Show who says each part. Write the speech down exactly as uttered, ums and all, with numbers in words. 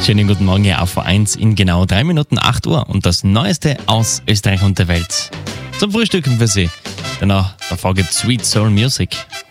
Speaker 1: Schönen guten Morgen hier auf V eins in genau drei Minuten acht Uhr und das Neueste aus Österreich und der Welt. Zum Frühstücken für Sie. Danach, davor gibt's Sweet Soul Music